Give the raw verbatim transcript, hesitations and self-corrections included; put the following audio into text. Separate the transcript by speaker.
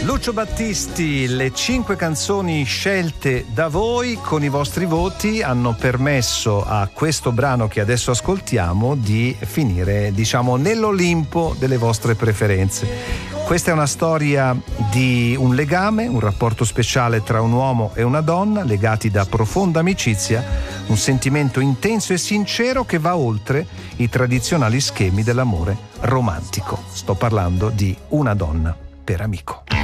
Speaker 1: Lucio Battisti, le cinque canzoni scelte da voi con i vostri voti hanno permesso a questo brano che adesso ascoltiamo di finire, diciamo, nell'Olimpo delle vostre preferenze. Questa è una storia di un legame, un rapporto speciale tra un uomo e una donna, legati da profonda amicizia, un sentimento intenso e sincero che va oltre i tradizionali schemi dell'amore romantico. Sto parlando di Una donna per amico.